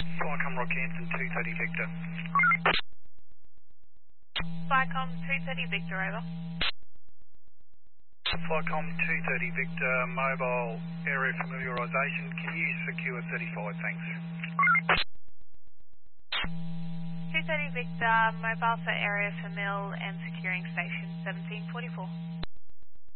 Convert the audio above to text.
Flycom Rockhampton 230 Victor. Flycom 230 Victor, over. Flycom 230 Victor, mobile area familiarisation. Can you secure 35? Thanks. 230 Victor, mobile for area for mill and securing station 1744.